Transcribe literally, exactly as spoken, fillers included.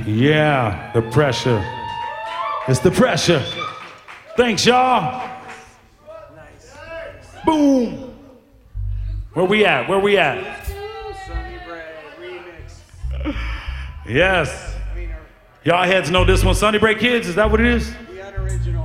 Yeah, the pressure. It's the pressure. Thanks, y'all. Nice. Boom. Where we at? Where we at? Sunny Bread remix. Yes. I mean, Y'all heads know this one. Sunny Break Kids, is that what it is? the unoriginal.